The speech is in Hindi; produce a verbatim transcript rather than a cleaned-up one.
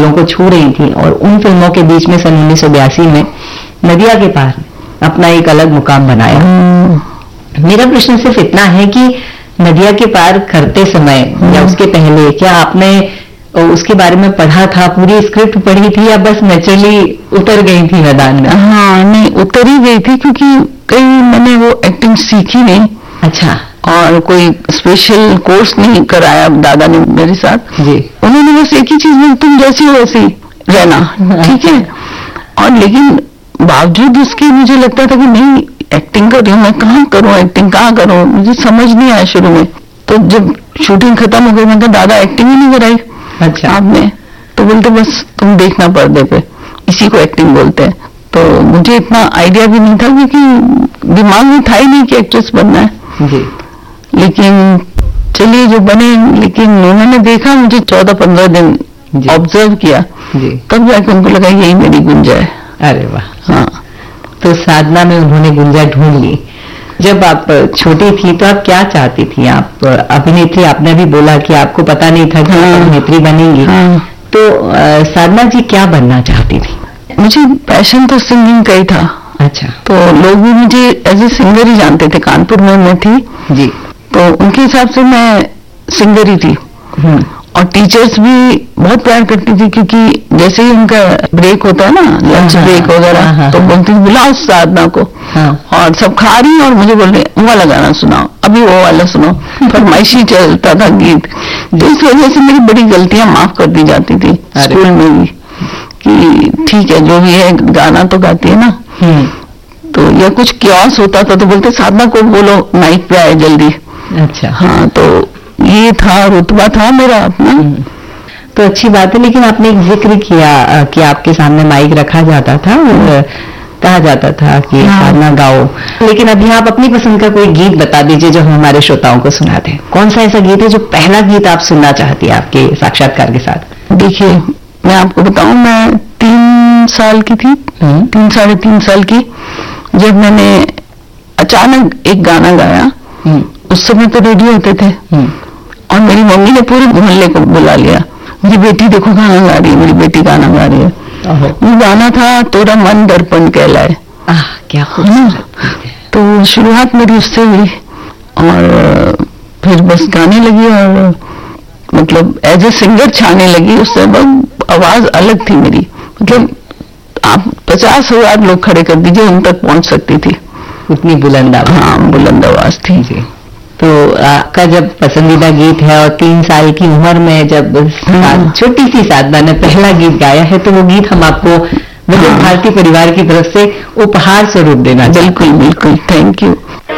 दिलों को छू रही थी, और उन फिल्मों के बीच में सन उन्नीस सौ बयासी में नदिया के पार अपना एक अलग मुकाम बनाया। मेरा प्रश्न सिर्फ इतना है कि नदिया के पार करते समय या उसके पहले क्या आपने उसके बारे में पढ़ा था, पूरी स्क्रिप्ट पढ़ी थी, या बस नेचुरली उतर गई थी मैदान में? हाँ, नहीं उतर ही गई थी, क्योंकि कहीं मैंने वो एक्टिंग सीखी नहीं। अच्छा। और कोई स्पेशल कोर्स नहीं कराया दादा ने मेरे साथ जी। उन्होंने बस एक ही चीज में, तुम जैसी हो वैसी रहना, ठीक है। और लेकिन बावजूद उसके मुझे लगता था कि नहीं, एक्टिंग कर रही हूँ मैं, कहाँ करूँ एक्टिंग, कहाँ करूँ, मुझे समझ नहीं आया शुरू में। तो जब शूटिंग खत्म हो गई, मैं कहा दादा एक्टिंग ही नहीं कराई अच्छा आपने, तो बोलते बस तुम देखना पर्दे पे, इसी को एक्टिंग बोलते हैं। तो मुझे इतना आइडिया भी नहीं था, क्योंकि दिमाग में था ही नहीं कि एक्ट्रेस बनना है जी। लेकिन चलिए जो बने, लेकिन उन्होंने देखा मुझे चौदह पंद्रह दिन ऑब्जर्व किया जी, तब जाके उनको लगा यही मेरी गुंजा है। अरे वाह। हाँ, तो साधना में उन्होंने गुंजा ढूंढ ली। जब आप छोटी थी तो आप क्या चाहती थी? आप अभिनेत्री, आपने भी बोला कि आपको पता नहीं था कि हाँ, अभिनेत्री बनेंगी। हाँ, तो आ, साधना जी क्या बनना चाहती थी? मुझे पैशन तो सिंगिंग का ही था। अच्छा। तो लोग भी मुझे एज ए सिंगर ही जानते थे, कानपुर में मैं थी जी, तो उनके हिसाब से मैं सिंगर ही थी। और टीचर्स भी बहुत प्यार करती थी, क्योंकि जैसे ही उनका ब्रेक होता है ना, लंच ब्रेक वगैरह, तो बोलती थी बुलाओ साधना को। हाँ। और सब खा रही और मुझे बोल रहे वो वाला गाना सुनाओ, अभी वो वाला सुनाओ, फरमाइशी चलता था गीत। तो इस वजह से मेरी बड़ी गलतियां माफ कर दी जाती थी स्कूल में भी, कि ठीक है जो भी है गाना तो गाती है ना। तो या कुछ क्योस होता था तो बोलते साधना को बोलो माइक पे आए जल्दी। अच्छा। हाँ, तो ये था, रुतबा था मेरा अपना। तो अच्छी बात है। लेकिन आपने एक जिक्र किया कि आपके सामने माइक रखा जाता था और कहा जाता था कि साधना गाओ, लेकिन अभी आप अपनी पसंद का कोई गीत बता दीजिए जो हम हमारे श्रोताओं को सुनाते हैं। कौन सा ऐसा गीत है जो पहला गीत आप सुनना चाहती है आपके साक्षात्कार के साथ? देखिए, मैं आपको बताऊं, मैं तीन साल की थी, तीन साढ़े तीन साल की, जब मैंने अचानक एक गाना गाया। उस समय तो रेडियो होते थे और मेरी मम्मी ने पूरे मोहल्ले को बुला लिया, मेरी बेटी देखो गाना गा रही है, मेरी बेटी गाना गा रही है। वो गाना था तोरा मन दर्पण कहलाए। आह, क्या खूबसूरत। तो शुरुआत मेरी उससे हुई और फिर बस गाने लगी और मतलब एज ए सिंगर छाने लगी। उससे बहुत आवाज अलग थी मेरी, मतलब आप पचास हजार लोग खड़े कर दीजिए उन तक पहुंच सकती थी, उतनी बुलंद आवाज। हाँ, बुलंद आवाज थी जी। तो आपका जब पसंदीदा गीत है और तीन साल की उम्र में जब छोटी सी साधना ने पहला गीत गाया है, तो वो गीत हम आपको विविध भारती परिवार की तरफ से उपहार स्वरूप देना। बिल्कुल बिल्कुल, थैंक यू।